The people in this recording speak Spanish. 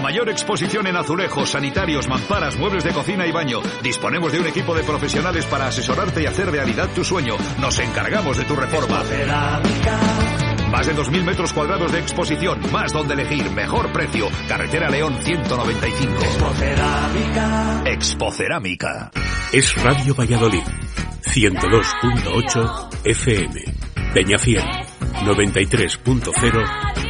mayor exposición en azulejos, sanitarios, mamparas, muebles de cocina y baño. Disponemos de un equipo de profesionales para asesorarte y hacer realidad tu sueño. Nos encargamos de tu reforma. Más de 2.000 metros cuadrados de exposición, más donde elegir, mejor precio. Carretera León 195. Expocerámica. Es Radio Valladolid, 102.8 FM. Peñafiel, 93.0